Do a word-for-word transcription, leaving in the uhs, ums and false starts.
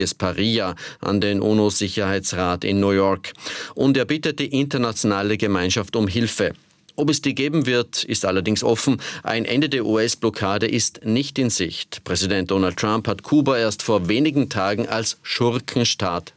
Paria an den UNO-Sicherheitsrat in New York. Und er bittet die internationale Gemeinschaft um Hilfe. Ob es die geben wird, ist allerdings offen. Ein Ende der U S-Blockade ist nicht in Sicht. Präsident Donald Trump hat Kuba erst vor wenigen Tagen als Schurkenstaat